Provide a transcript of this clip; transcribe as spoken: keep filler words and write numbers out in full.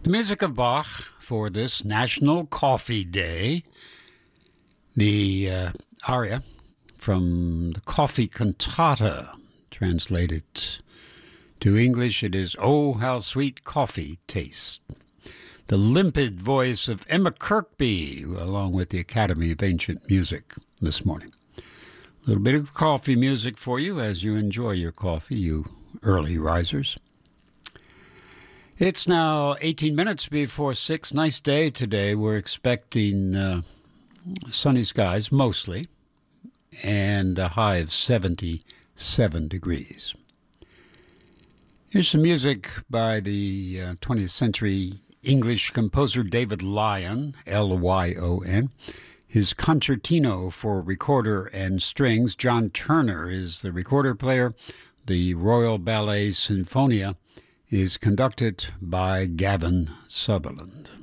The music of Bach for this National Coffee Day. The uh, aria from the Coffee Cantata, translated to English, it is "Oh, How Sweet Coffee Tastes." The limpid voice of Emma Kirkby, along with the Academy of Ancient Music this morning. A little bit of coffee music for you as you enjoy your coffee, you early risers. It's now eighteen minutes before six. Nice day today. We're expecting uh, sunny skies mostly and a high of seventy-seven degrees. Here's some music by the uh, twentieth century English composer David Lyon, L Y O N. His concertino for recorder and strings. John Turner is the recorder player. The Royal Ballet Sinfonia is conducted by Gavin Sutherland.